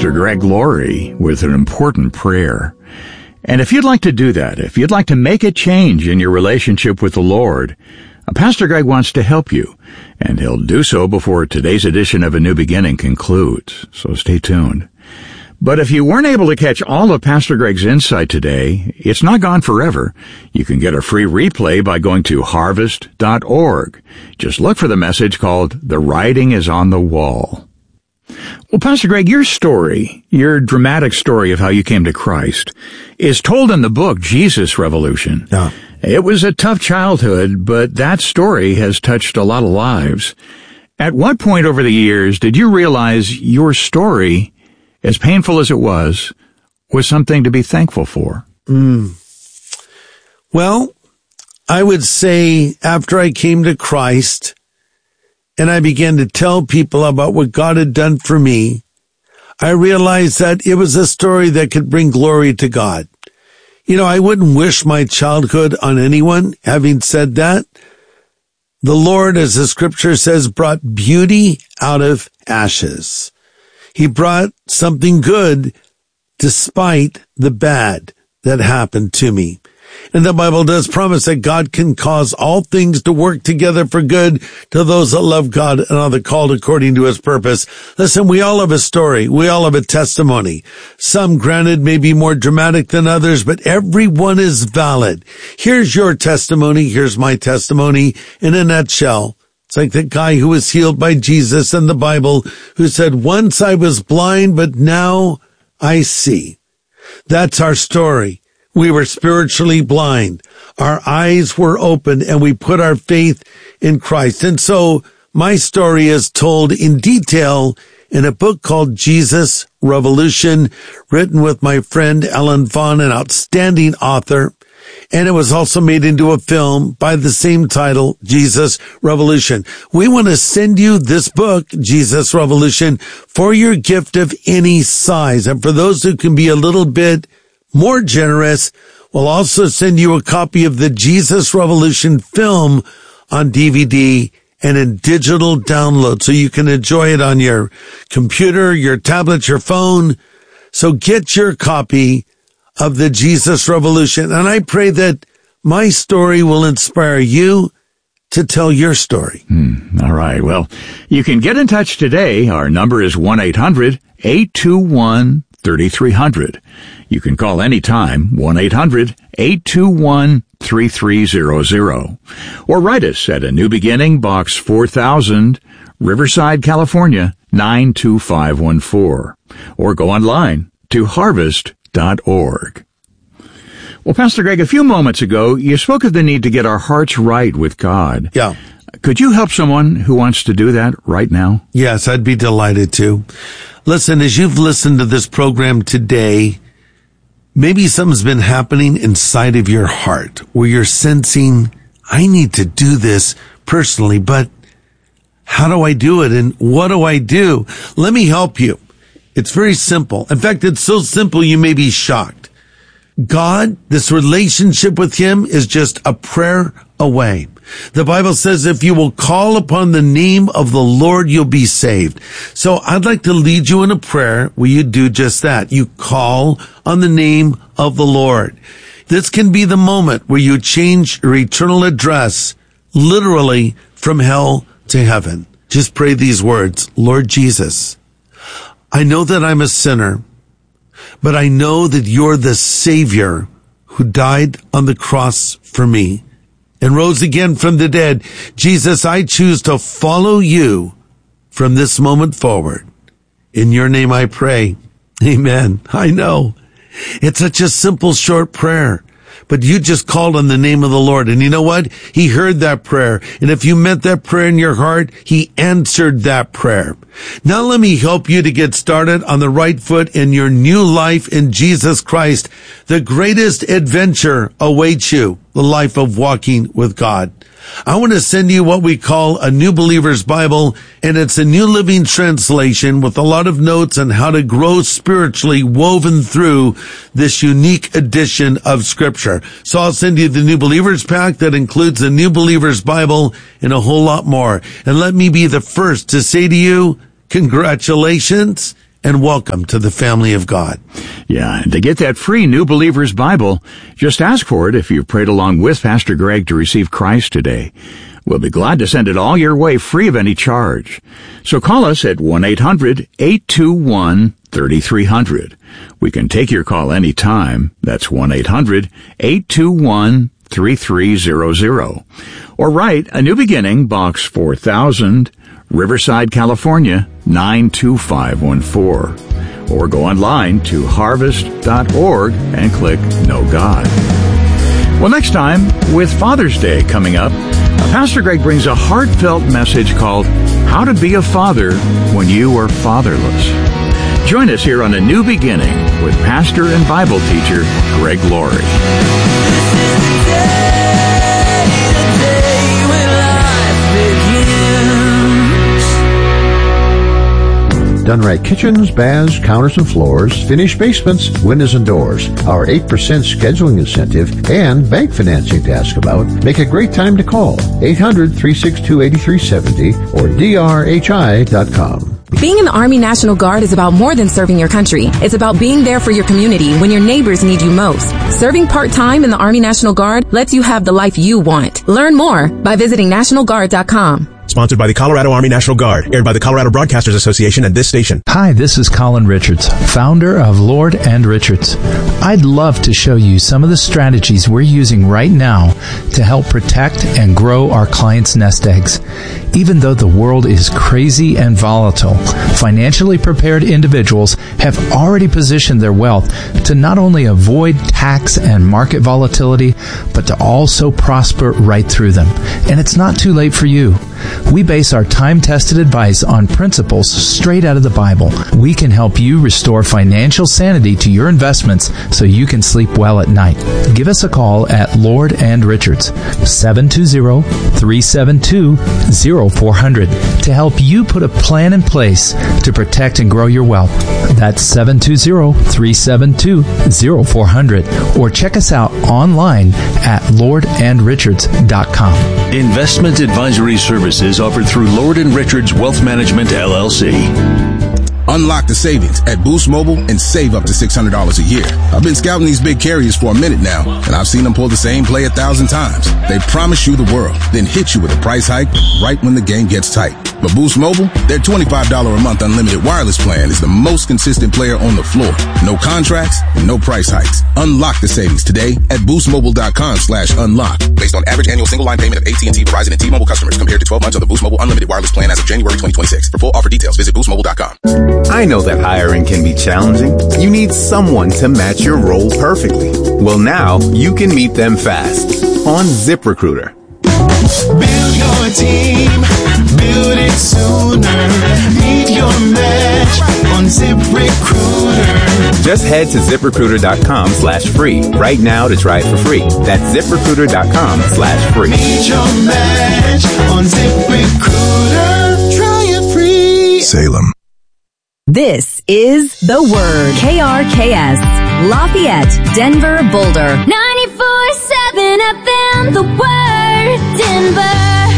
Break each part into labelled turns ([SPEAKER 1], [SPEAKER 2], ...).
[SPEAKER 1] Pastor Greg Laurie with an important prayer. And if you'd like to do that, if you'd like to make a change in your relationship with the Lord, Pastor Greg wants to help you, and he'll do so before today's edition of A New Beginning concludes, so stay tuned. But if you weren't able to catch all of Pastor Greg's insight today, it's not gone forever. You can get a free replay by going to harvest.org. Just look for the message called The Writing is on the Wall. Well, Pastor Greg, your story, your dramatic story of how you came to Christ, is told in the book Jesus Revolution.
[SPEAKER 2] Yeah.
[SPEAKER 1] It was a tough childhood, but that story has touched a lot of lives. At what point over the years did you realize your story, as painful as it was something to be thankful for?
[SPEAKER 2] Well, I would say after I came to Christ and I began to tell people about what God had done for me, I realized that it was a story that could bring glory to God. You know, I wouldn't wish my childhood on anyone. Having said that, the Lord, as the scripture says, brought beauty out of ashes. He brought something good despite the bad that happened to me. And the Bible does promise that God can cause all things to work together for good to those that love God and are the called according to his purpose. Listen, we all have a story. We all have a testimony. Some, granted, may be more dramatic than others, but every one is valid. Here's your testimony. Here's my testimony in a nutshell. It's like the guy who was healed by Jesus in the Bible who said, once I was blind, but now I see. That's our story. We were spiritually blind. Our eyes were opened and we put our faith in Christ. And so my story is told in detail in a book called Jesus Revolution, written with my friend Ellen Vaughn, an outstanding author. And it was also made into a film by the same title, Jesus Revolution. We want to send you this book, Jesus Revolution, for your gift of any size. And for those who can be a little bit more generous, we'll also send you a copy of the Jesus Revolution film on DVD and in digital download so you can enjoy it on your computer, your tablet, your phone. So get your copy of the Jesus Revolution. And I pray that my story will inspire you to tell your story.
[SPEAKER 1] All right. Well, you can get in touch today. Our number is 1-800-821-3300. You can call anytime, 1-800-821-3300. Or write us at A New Beginning, Box 4000, Riverside, California, 92514. Or go online to harvest.org. Well, Pastor Greg, a few moments ago, you spoke of the need to get our hearts right with God.
[SPEAKER 2] Yeah.
[SPEAKER 1] Could you help someone who wants to do that right now?
[SPEAKER 2] Yes, I'd be delighted to. Listen, as you've listened to this program today, maybe something's been happening inside of your heart where you're sensing, I need to do this personally, but how do I do it? And what do I do? Let me help you. It's very simple. In fact, it's so simple you may be shocked. God, this relationship with him is just a prayer away. The Bible says if you will call upon the name of the Lord, you'll be saved. So I'd like to lead you in a prayer where you do just that. You call on the name of the Lord. This can be the moment where you change your eternal address, literally from hell to heaven. Just pray these words. Lord Jesus, I know that I'm a sinner, but I know that you're the Savior who died on the cross for me and rose again from the dead. Jesus, I choose to follow you from this moment forward. In your name I pray. Amen. I know. It's such a simple, short prayer. But you just called on the name of the Lord. And you know what? He heard that prayer. And if you meant that prayer in your heart, he answered that prayer. Now let me help you to get started on the right foot in your new life in Jesus Christ. The greatest adventure awaits you, the life of walking with God. I want to send you what we call a New Believer's Bible, and it's a New Living Translation with a lot of notes on how to grow spiritually woven through this unique edition of Scripture. So I'll send you the New Believer's Pack that includes the New Believer's Bible and a whole lot more. And let me be the first to say to you, congratulations and welcome to the family of God.
[SPEAKER 1] Yeah, and to get that free New Believer's Bible, just ask for it if you've prayed along with Pastor Greg to receive Christ today. We'll be glad to send it all your way free of any charge. So call us at 1-800-821-3300. We can take your call anytime. That's 1-800-821-3300. Or write A New Beginning, Box 4000, Riverside, California, 92514. Or go online to harvest.org and click Know God. Well, next time, with Father's Day coming up, Pastor Greg brings a heartfelt message called How to Be a Father When You Are Fatherless. Join us here on A New Beginning with pastor and Bible teacher Greg Laurie.
[SPEAKER 3] Done Right Kitchens, baths, counters and floors, finished basements, windows and doors. Our 8% scheduling incentive and bank financing to ask about make a great time to call. 800-362-8370 or drhi.com.
[SPEAKER 4] Being in the Army National Guard is about more than serving your country. It's about being there for your community when your neighbors need you most. Serving part-time in the Army National Guard lets you have the life you want. Learn more by visiting nationalguard.com.
[SPEAKER 5] Sponsored by the Colorado Army National Guard, aired by the Colorado Broadcasters Association and this station.
[SPEAKER 6] Hi, this is Colin Richards, founder of Lord and Richards. I'd love to show you some of the strategies we're using right now to help protect and grow our clients' nest eggs. Even though the world is crazy and volatile, financially prepared individuals have already positioned their wealth to not only avoid tax and market volatility, but to also prosper right through them. And it's not too late for you. We base our time-tested advice on principles straight out of the Bible. We can help you restore financial sanity to your investments so you can sleep well at night. Give us a call at Lord and Richards, 720-372-0400, to help you put a plan in place to protect and grow your wealth. That's 720-372-0400, or check us out online at lordandrichards.com.
[SPEAKER 7] Investment advisory services offered through Lord & Richards Wealth Management, LLC.
[SPEAKER 8] Unlock the savings at Boost Mobile and save up to $600 a year. I've been scouting these big carriers for a minute now, and I've seen them pull the same play 1,000 times. They promise you the world, then hit you with a price hike right when the game gets tight. But Boost Mobile, their $25 a month unlimited wireless plan is the most consistent player on the floor. No contracts, no price hikes. Unlock the savings today at boostmobile.com/unlock. Based on average annual single line payment of AT&T, Verizon, and T-Mobile customers compared to 12 months of the Boost Mobile unlimited wireless plan as of January 2026. For full offer details, visit boostmobile.com.
[SPEAKER 9] I know that hiring can be challenging. You need someone to match your role perfectly. Well, now you can meet them fast on ZipRecruiter.
[SPEAKER 10] Build your team, build it sooner. Meet your match on ZipRecruiter.
[SPEAKER 9] Just head to ZipRecruiter.com/free right now to try it for free. That's ZipRecruiter.com/free.
[SPEAKER 10] Meet your match on ZipRecruiter. Try it free.
[SPEAKER 8] Salem.
[SPEAKER 11] This is The Word. KRKS, Lafayette, Denver, Boulder.
[SPEAKER 12] 94.7 FM, The Word, Denver.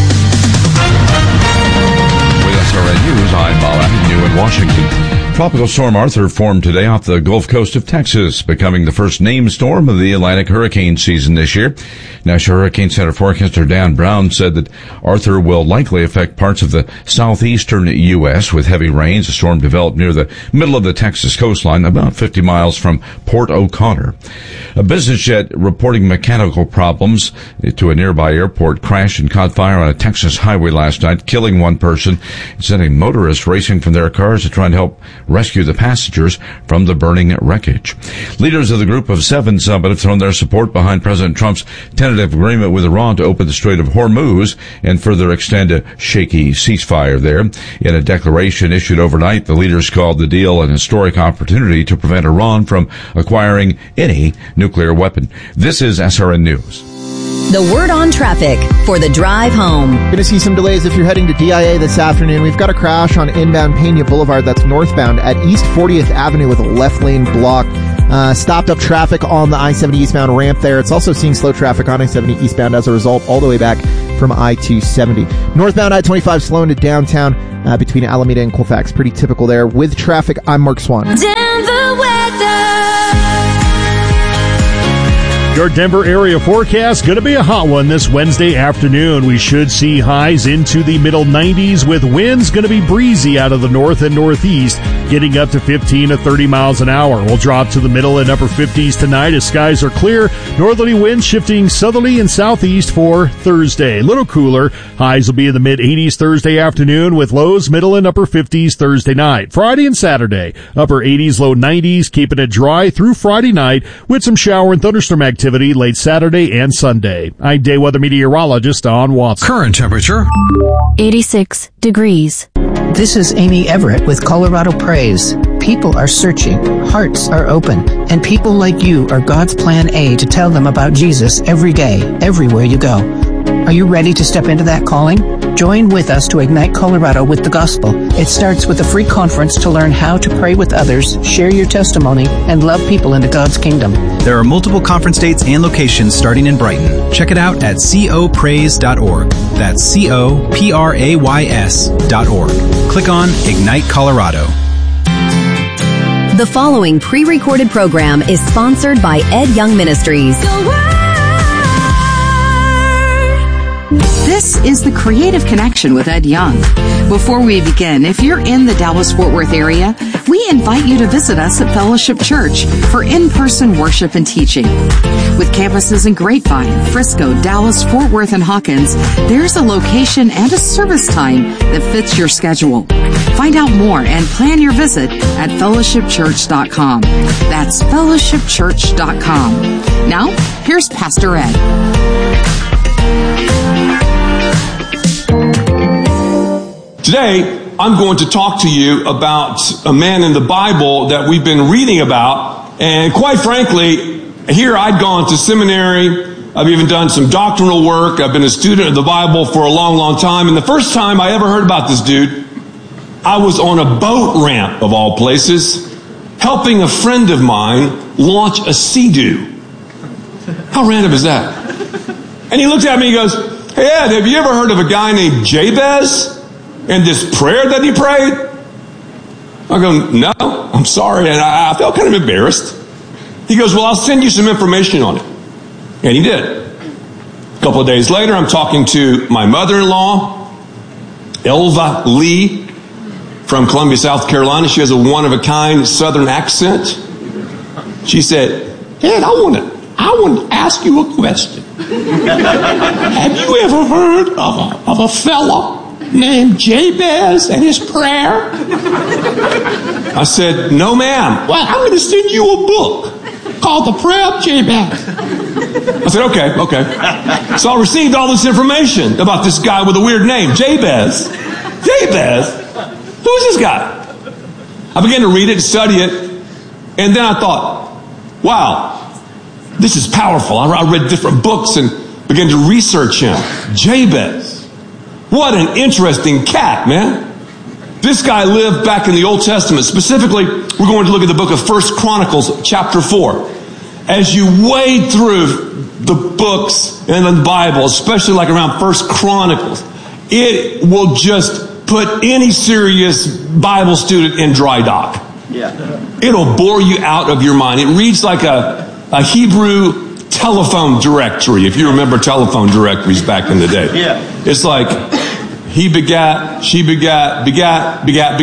[SPEAKER 13] With SRN News, I'm Bob Avenue in Washington. Tropical Storm Arthur formed today off the Gulf Coast of Texas, becoming the first named storm of the Atlantic hurricane season this year. National Hurricane Center forecaster Dan Brown said that Arthur will likely affect parts of the southeastern U.S. with heavy rains. The storm developed near the middle of the Texas coastline, about 50 miles from Port O'Connor. A business jet reporting mechanical problems to a nearby airport crashed and caught fire on a Texas highway last night, killing one person and sending motorists racing from their cars to try and help rescue the passengers from the burning wreckage. Leaders of the Group of Seven summit have thrown their support behind President Trump's tentative agreement with Iran to open the Strait of Hormuz and further extend a shaky ceasefire there. In a declaration issued overnight, the leaders called the deal an historic opportunity to prevent Iran from acquiring any nuclear weapon. This is SRN News.
[SPEAKER 11] The word on traffic for the drive home.
[SPEAKER 14] Going to see some delays if you're heading to DIA this afternoon. We've got a crash on inbound Pena Boulevard, that's northbound, at East 40th Avenue with a left lane blocked. Stopped up traffic on the I-70 eastbound ramp there. It's also seeing slow traffic on I-70 eastbound as a result all the way back from I-270. Northbound I-25 slowing to downtown between Alameda and Colfax. Pretty typical there. With traffic, I'm Mark Swan.
[SPEAKER 12] Denver weather.
[SPEAKER 15] Your Denver area forecast going to be a hot one this Wednesday afternoon. We should see highs into the middle 90s with winds going to be breezy out of the north and northeast, getting up to 15 to 30 miles an hour. We'll drop to the middle and upper 50s tonight as skies are clear. Northerly winds shifting southerly and southeast for Thursday. A little cooler. Highs will be in the mid 80s Thursday afternoon with lows middle and upper 50s Thursday night. Friday and Saturday, upper 80s, low 90s, keeping it dry through Friday night with some shower and thunderstorm activity late Saturday and Sunday. I'm day weather meteorologist Don Watson.
[SPEAKER 16] Current temperature
[SPEAKER 17] 86 degrees.
[SPEAKER 18] This is Amy Everett with Colorado Praise. People are searching, hearts are open, and people like you are God's plan A to tell them about Jesus every day, everywhere you go. Are you ready to step into that calling? Join with us to ignite Colorado with the gospel. It starts with a free conference to learn how to pray with others, share your testimony, and love people into God's kingdom.
[SPEAKER 19] There are multiple conference dates and locations starting in Brighton. Check it out at copraise.org. That's coprays.org. Click on Ignite Colorado.
[SPEAKER 11] The following pre-recorded program is sponsored by Ed Young Ministries.
[SPEAKER 20] This is The Creative Connection with Ed Young. Before we begin, if you're in the Dallas-Fort Worth area, we invite you to visit us at Fellowship Church for in-person worship and teaching. With campuses in Grapevine, Frisco, Dallas, Fort Worth, and Hawkins, there's a location and a service time that fits your schedule. Find out more and plan your visit at fellowshipchurch.com. That's fellowshipchurch.com. Now, here's Pastor Ed.
[SPEAKER 21] Today, I'm going to talk to you about a man in the Bible that we've been reading about. And quite frankly, here I'd gone to seminary. I've even done some doctrinal work. I've been a student of the Bible for a long, long time. And the first time I ever heard about this dude, I was on a boat ramp, of all places, helping a friend of mine launch a Sea-Doo. How random is that? And he looked at me and goes, "Hey Ed, have you ever heard of a guy named Jabez? And this prayer that he prayed?" I go, "No, I'm sorry." And I felt kind of embarrassed. He goes, "Well, I'll send you some information on it." And he did. A couple of days later, I'm talking to my mother-in-law, Elva Lee, from Columbia, South Carolina. She has a one-of-a-kind Southern accent. She said, "Ed, I want to ask you a question. Have you ever heard of a fella named Jabez and his prayer?" I said, "No, ma'am." "Well, I'm going to send you a book called The Prayer of Jabez." I said, okay. So I received all this information about this guy with a weird name, Jabez. Jabez? Who is this guy? I began to read it and study it, and then I thought, wow, this is powerful. I read different books and began to research him. Jabez. What an interesting cat, man. This guy lived back in the Old Testament. Specifically, we're going to look at the book of 1 Chronicles, chapter 4. As you wade through the books in the Bible, especially like around 1 Chronicles, it will just put any serious Bible student in dry dock. Yeah. It'll bore you out of your mind. It reads like a Hebrew telephone directory, if you remember telephone directories back in the day. Yeah. It's like, he begat, she begat, begat.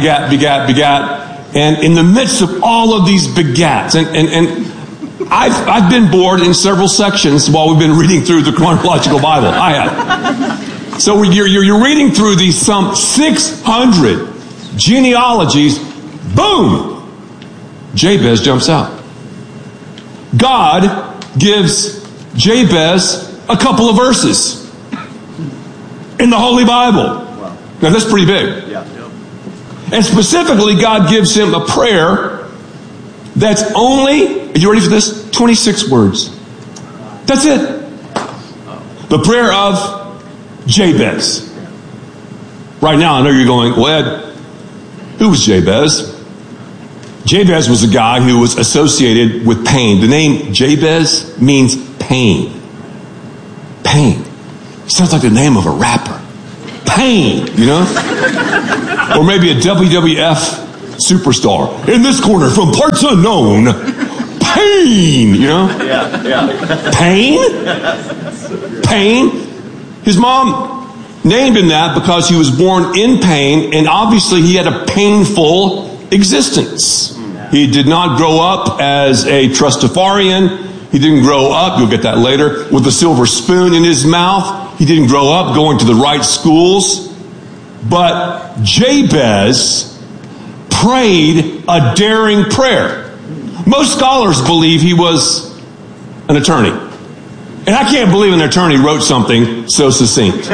[SPEAKER 21] And in the midst of all of these begats, and I've been bored in several sections while we've been reading through the chronological Bible. I have. So you're reading through these some 600 genealogies. Boom! Jabez jumps out. God gives Jabez a couple of verses in the Holy Bible. Wow. Now that's pretty big. Yeah. And specifically, God gives him a prayer that's only, are you ready for this? 26 words. That's it. The prayer of Jabez. Right now, I know you're going, "Well, Ed, who was Jabez?" Jabez was a guy who was associated with pain. The name Jabez means pain. Pain. Sounds like the name of a rapper. Pain, you know? Or maybe a WWF superstar. In this corner, from parts unknown, Pain, you know? Pain? Pain? His mom named him that because he was born in pain, and obviously he had a painful existence. He did not grow up as a Trustafarian. He didn't grow up, you'll get that later, with a silver spoon in his mouth. He didn't grow up going to the right schools. But Jabez prayed a daring prayer. Most scholars believe he was an attorney. And I can't believe an attorney wrote something so succinct.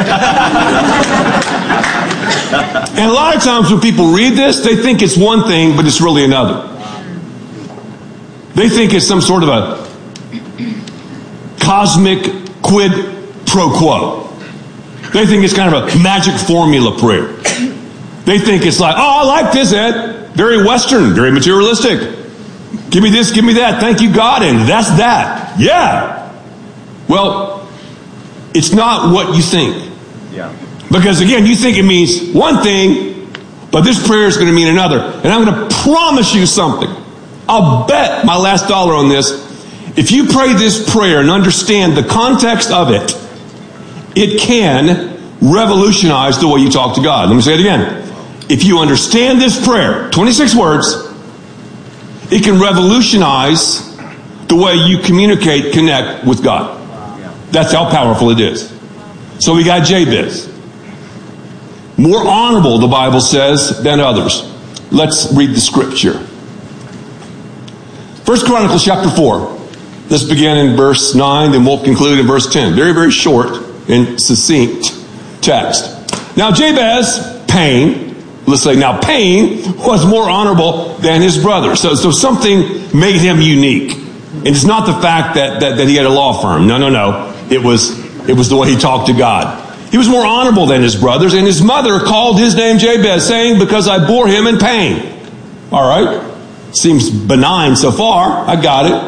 [SPEAKER 21] And a lot of times when people read this, they think it's one thing, but it's really another. They think it's some sort of a cosmic quid pro quo. They think it's kind of a magic formula prayer. They think it's like, oh, I like this, Ed. Very Western, very materialistic. Give me this, give me that. Thank you, God. And that's that. Yeah. Well, it's not what you think. Yeah. Because again, you think it means one thing, but this prayer is going to mean another. And I'm going to promise you something. I'll bet my last dollar on this. If you pray this prayer and understand the context of it, it can revolutionize the way you talk to God. Let me say it again. If you understand this prayer, 26 words, it can revolutionize the way you communicate, connect with God. That's how powerful it is. So we got Jabez. More honorable, the Bible says, than others. Let's read the scripture. 1 Chronicles chapter 4. Let's begin in verse 9, then we'll conclude in verse 10. Very, very short and succinct text. Now Jabez, Pain, let's say now Pain was more honorable than his brother. So something made him unique. And it's not the fact that he had a law firm. No. It was the way he talked to God. He was more honorable than his brothers, and his mother called his name Jabez, saying, because I bore him in pain. All right. Seems benign so far. I got it.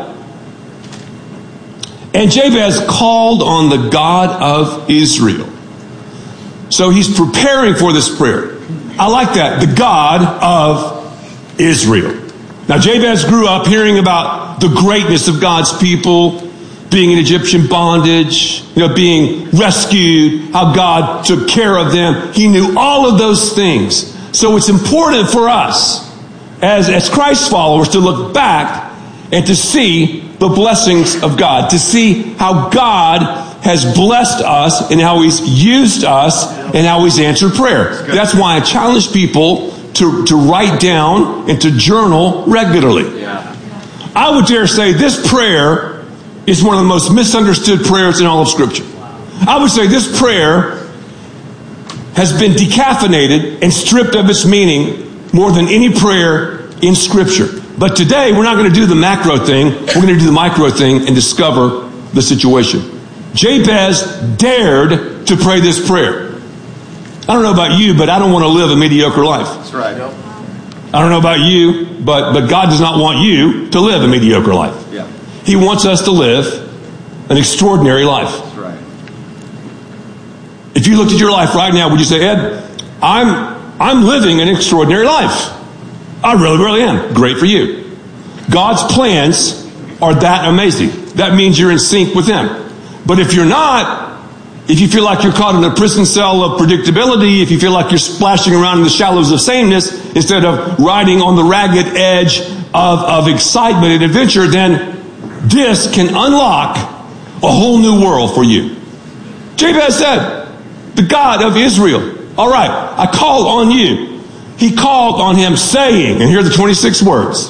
[SPEAKER 21] And Jabez called on the God of Israel. So he's preparing for this prayer. I like that. The God of Israel. Now Jabez grew up hearing about the greatness of God's people, being in Egyptian bondage, being rescued, how God took care of them. He knew all of those things. So it's important for us as Christ followers to look back and to see the blessings of God, to see how God has blessed us and how he's used us and how he's answered prayer. That's why I challenge people to write down and to journal regularly. I would dare say this prayer is one of the most misunderstood prayers in all of Scripture. I would say this prayer has been decaffeinated and stripped of its meaning more than any prayer in Scripture. But today, we're not going to do the macro thing. We're going to do the micro thing and discover the situation. Jabez dared to pray this prayer. I don't know about you, but I don't want to live a mediocre life.
[SPEAKER 16] That's right.
[SPEAKER 21] I don't know about you, but God does not want you to live a mediocre life.
[SPEAKER 16] Yeah.
[SPEAKER 21] He wants us to live an extraordinary life.
[SPEAKER 16] That's right.
[SPEAKER 21] If you looked at your life right now, would you say, Ed, I'm living an extraordinary life? I really, really am. Great for you. God's plans are that amazing. That means you're in sync with Him. But if you're not, if you feel like you're caught in a prison cell of predictability, if you feel like you're splashing around in the shallows of sameness instead of riding on the ragged edge of excitement and adventure, then this can unlock a whole new world for you. Jabez said, the God of Israel, all right, I call on you. He called on him saying, and here are the 26 words.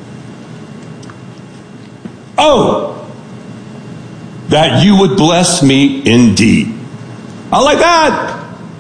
[SPEAKER 21] Oh, that you would bless me indeed. I like that.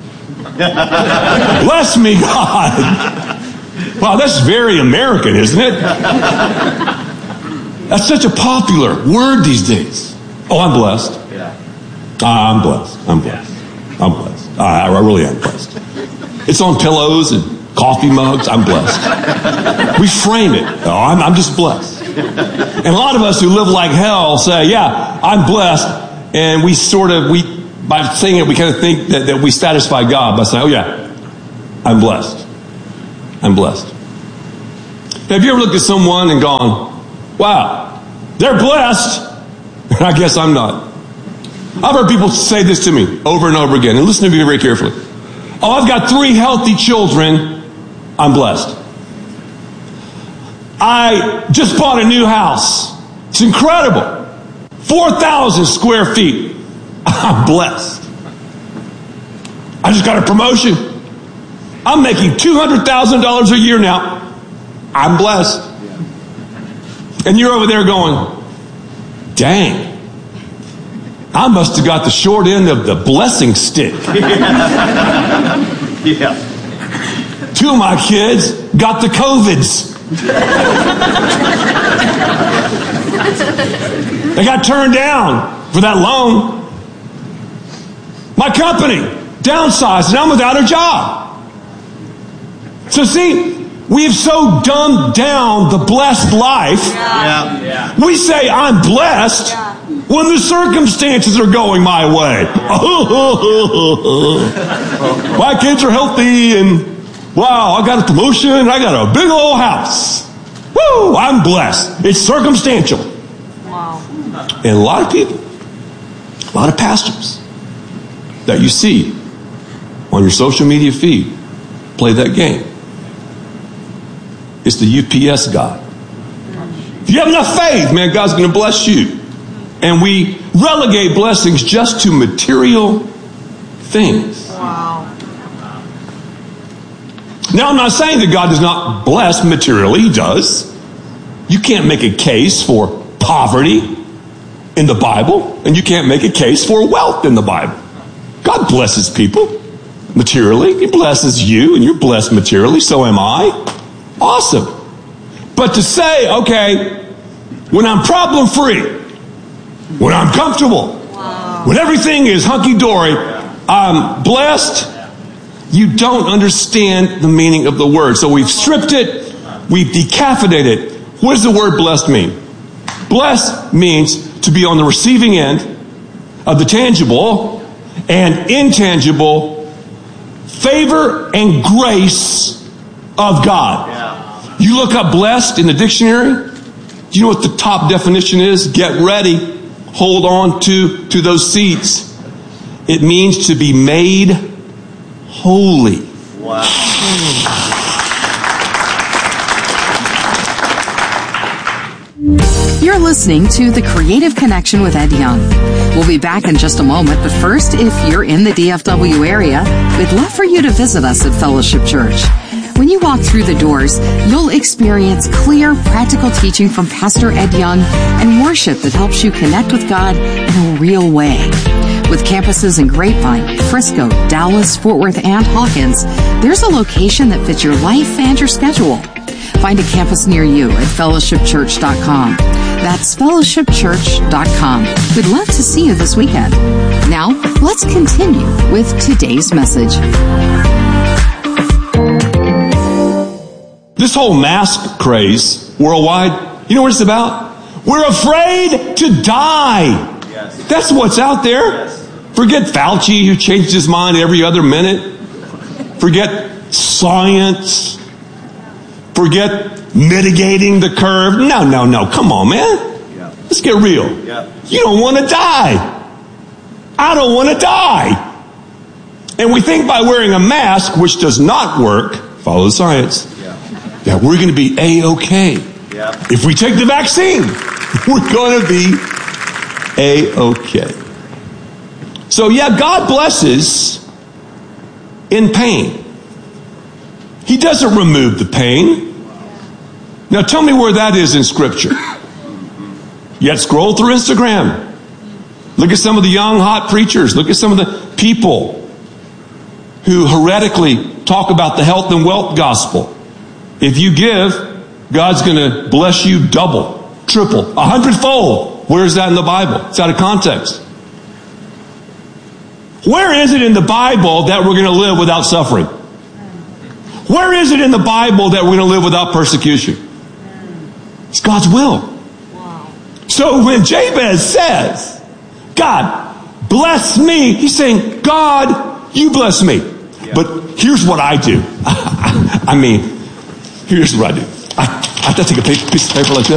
[SPEAKER 21] Bless me, God. Wow, that's very American, isn't it? That's such a popular word these days. Oh, I'm blessed. I'm blessed. I'm blessed. I'm blessed. I really am blessed. It's on pillows and coffee mugs. I'm blessed. We frame it. Oh, I'm just blessed. And a lot of us who live like hell say, yeah, I'm blessed. And we by saying it, we kind of think that we satisfy God by saying, oh yeah, I'm blessed. I'm blessed. Have you ever looked at someone and gone, wow, they're blessed, and I guess I'm not? I've heard people say this to me over and over again, and listen to me very carefully. Oh, I've got 3 healthy children, I'm blessed. I just bought a new house. It's incredible. 4,000 square feet. I'm blessed. I just got a promotion. I'm making $200,000 a year now. I'm blessed. And you're over there going, dang, I must have got the short end of the blessing stick.
[SPEAKER 10] Yeah.
[SPEAKER 21] 2 of my kids got the COVIDs. They got turned down for that loan. My company downsized and I'm without a job. So see, we've so dumbed down the blessed life.
[SPEAKER 10] Yeah.
[SPEAKER 21] We say I'm blessed when the circumstances are going my way. My kids are healthy and wow, I got a promotion, I got a big old house. Woo, I'm blessed. It's circumstantial.
[SPEAKER 12] Wow.
[SPEAKER 21] And a lot of people, a lot of pastors that you see on your social media feed play that game. It's the UPS God. If you have enough faith, man, God's going to bless you. And we relegate blessings just to material things.
[SPEAKER 12] Wow.
[SPEAKER 21] Now, I'm not saying that God does not bless materially. He does. You can't make a case for poverty in the Bible, and you can't make a case for wealth in the Bible. God blesses people materially. He blesses you, and you're blessed materially. So am I. Awesome. But to say, okay, when I'm problem-free, when I'm comfortable, when everything is hunky-dory, I'm blessed, you don't understand the meaning of the word. So we've stripped it, we've decaffeinated it. What does the word blessed mean? Blessed means to be on the receiving end of the tangible and intangible favor and grace of God. You look up blessed in the dictionary, do you know what the top definition is? Get ready. Hold on to those seats. It means to be made holy.
[SPEAKER 10] Wow.
[SPEAKER 20] You're listening to The Creative Connection with Ed Young. We'll be back in just a moment, but first, if you're in the DFW area, we'd love for you to visit us at Fellowship Church. When you walk through the doors, you'll experience clear, practical teaching from Pastor Ed Young and worship that helps you connect with God in a real way. With campuses in Grapevine, Frisco, Dallas, Fort Worth, and Hawkins, there's a location that fits your life and your schedule. Find a campus near you at fellowshipchurch.com. That's fellowshipchurch.com. We'd love to see you this weekend. Now, let's continue with today's message.
[SPEAKER 21] This whole mask craze worldwide, you know what it's about? We're afraid to die.
[SPEAKER 10] Yes.
[SPEAKER 21] That's what's out there.
[SPEAKER 10] Yes.
[SPEAKER 21] Forget Fauci, who changed his mind every other minute. Forget science. Forget mitigating the curve. No. Come on, man.
[SPEAKER 10] Yeah.
[SPEAKER 21] Let's get real.
[SPEAKER 10] Yeah.
[SPEAKER 21] You don't want to die. I don't want to die. And we think by wearing a mask, which does not work, follow the science, that we're going to be A-okay.
[SPEAKER 10] Yeah.
[SPEAKER 21] If we take the vaccine, we're going to be A-okay. So yeah, God blesses in pain. He doesn't remove the pain. Now tell me where that is in Scripture. Yet scroll through Instagram. Look at some of the young, hot preachers. Look at some of the people who heretically talk about the health and wealth gospel. If you give, God's going to bless you double, triple, 100-fold. Where is that in the Bible? It's out of context. Where is it in the Bible that we're going to live without suffering? Where is it in the Bible that we're going to live without persecution? It's God's will. So when Jabez says, God, bless me. He's saying, God, you bless me. Yeah. But here's what I do. I mean, here's what I do. I take a piece of paper like this.